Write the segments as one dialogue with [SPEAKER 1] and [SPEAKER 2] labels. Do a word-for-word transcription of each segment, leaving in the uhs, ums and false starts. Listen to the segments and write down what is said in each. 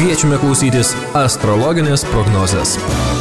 [SPEAKER 1] Kviečiame klausytis astrologinės prognozės.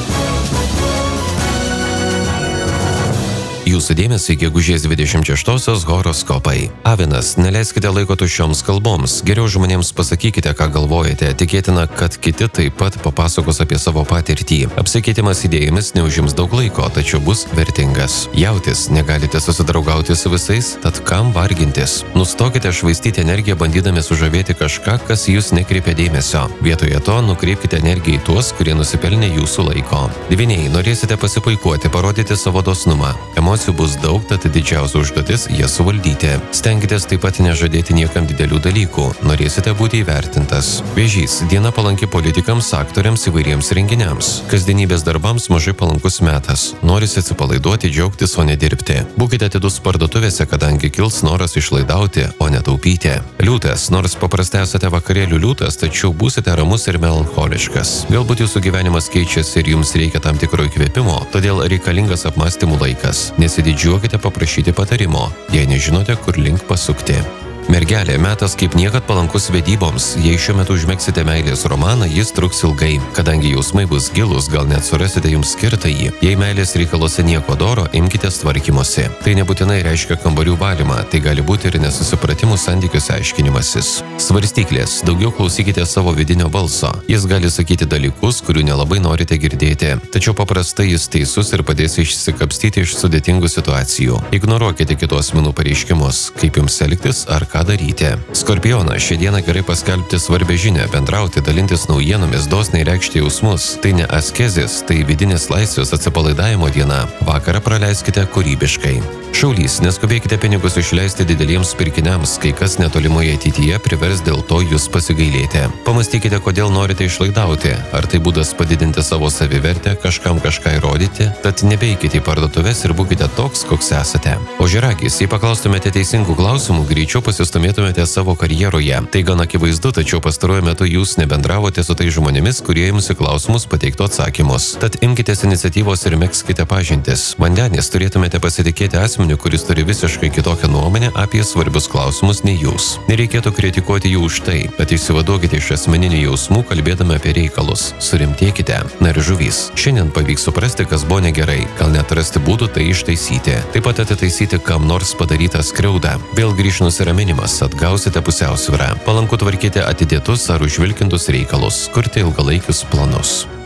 [SPEAKER 2] Jūsų dėmesį gegužės dvidešimt šeštosios horoskopai. Avinas, neleiskite laiko tuščioms kalboms, geriau žmonėms pasakykite, ką galvojate, tikėtina, kad kiti taip pat papasakos apie savo patirtį. Apsikeitimas idėjomis neužims daug laiko, tačiau bus vertingas. Jautis, negalite susidraugauti su visais, tad kam vargintis? Nustokite švaistyti energiją bandydami sužavėti kažką, kas jūs nekreipia dėmesio. Vietoje to nukreipkite energiją į tuos, kurie nusipelnė jūsų laiko. Dvyniai, norėsite pasipuikuoti, parodyti savo dosnumą. Emocijų bus daug, tad didžiausia užduotis jas suvaldyti. Stenkitės taip pat nežadėti niekam didelių dalykų, norėsite būti įvertintas. Vėžys, diena palanki politikams, aktoriams, įvairiems renginiams. Kasdienybės darbams mažai palankus metas. Norisi atsipalaiduoti, džiaugtis, o ne dirbti. Būkite atidus parduotuvėse, kadangi kils noras išlaidauti, o ne taupyti. Liūtas, nors paprastai esate vakarėlių liūtas, tačiau būsite ramus ir melancholiškas. Galbūt jūsų gyvenimas keičiasi ir jums reikia tam tikro įkvėpimo, todėl reikalingas apmąstymų laikas. Nesididžiuokite paprašyti patarimo, jei nežinote, kur link pasukti. Mergelė, metas kaip niekad palankus vedyboms. Jei šiuo metu užmegsite meilės romaną, jis truks ilgai. Kadangi jausmai bus gilus, gal net surasite jums skirtą jį. Jei meilės reikaluose nieko doro, imkitės tvarkymosi. Tai nebūtinai reiškia kambarių valymą, tai gali būti ir nesusipratimų santykiuose aiškinimasis. Svarstyklės, daugiau klausykite savo vidinio balso. Jis gali sakyti dalykus, kurių nelabai norite girdėti. Tačiau paprastai jis teisus ir padės išsikapstyti iš sudėtingų situacijų. Ignoruokite kitų asmenų pareiškimus, kaip jums elgtis ar ką daryti. Skorpionas, šią dieną gerai paskelbti svarbią žinią, bendrauti, dalintis naujienomis, dosniai reikšti jausmus. Tai ne askezės, tai vidinės laisvės atsipalaidavimo diena. Vakarą praleiskite kūrybiškai. Šaulys, neskubėkite pinigus išleisti dideliems pirkiniams, kai kas netolimoje ateityje privers dėl to jūs pasigailėti. Pamastykite, kodėl norite išlaidauti. Ar tai būdas padidinti savo savivertę, kažkam kažką įrodyti? Tad nebeikite į parduotuves ir būkite toks, koks esate. Ožiaragis, jei paklaustumėte teisingų klausimų, greičiau pasistumėtumėte savo karjeroje. Tai gan akivaizdu, tačiau pastaruoju metu jūs nebendravote su tai žmonėmis, kurie jums į klausimus pateiktų atsakymus. Tad imkitės iniciatyvos ir megzkite pažintis. Vandenis, turėtumėte pasitikėti asmeniu, kuris turi visiškai kitokią nuomonę apie svarbius klausimus nei jūs. Nereikėtų kritikuoti jų už tai, bet išsivaduokite iš asmeninių jausmų, kalbėdami apie reikalus. Surimtėkite. Na ir žuvys. Šiandien pavyks suprasti, kas buvo negerai, gal net rasti būdų tai ištaisyti. Taip pat atitaisyti kam nors padarytą skriaudą. Vėl grįš nusiraminimas, atgausite pusiausvyrą. Palanku tvarkyti atidėtus ar užvilkintus reikalus, kurti ilgalaikius planus.